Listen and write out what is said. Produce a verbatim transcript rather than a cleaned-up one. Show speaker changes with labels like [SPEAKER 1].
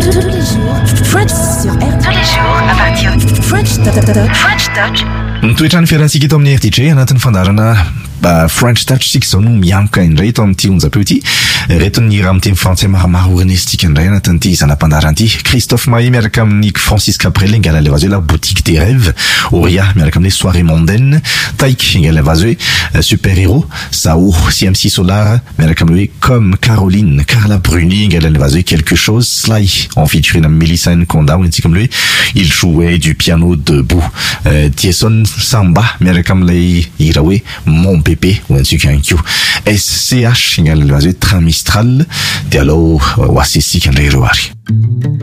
[SPEAKER 1] French sur R.
[SPEAKER 2] Tous les jours à partir de
[SPEAKER 1] French Touch.
[SPEAKER 2] French Touch.
[SPEAKER 3] Toetrany fiarahantsika eto amin'ny R T J anatin'ny fandarana Uh, French Touch sika zao no miamka indray eto amin'ity onjapeo ity reto ny raha miteny frantsay maromaro orenesitsika indray anatin'ity zanam-pandarana ity. Christophe Maé miaraka amin'ny Francis Caprel ingala levazo la boutique des rêves, Oria miaraka amin'ny soirée mondaine, Taïk ingala levazo super héros, Sao C M C Solar miaraka amin'ny comme Caroline, Carla Bruni ingala levazo quelque chose, Sly en featuring Melissa Nkonda ou ainsi comme lui, il jouait du piano debout. Uh, Tieson Samba miaraka amin'ny irawe mon P P ou ainsi qu'un Q S C H ingala levazo Tramistral de alo wasisi kan reroari.